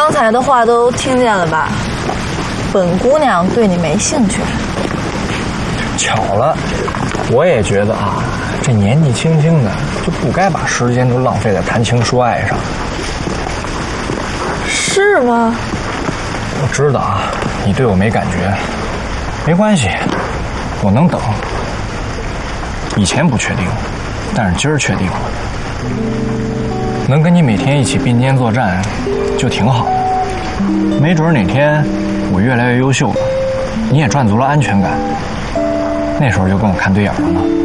刚才的话都听见了吧？本姑娘对你没兴趣。 巧了，我也觉得啊，这年纪轻轻的就不该把时间都浪费在谈情说爱上。 是吗？ 我知道啊，你对我没感觉，没关系，我能等。以前不确定，但是今儿确定了。能跟你每天一起并肩作战，就挺好的。没准哪天我越来越优秀了，你也赚足了安全感，那时候就跟我看对眼了呢。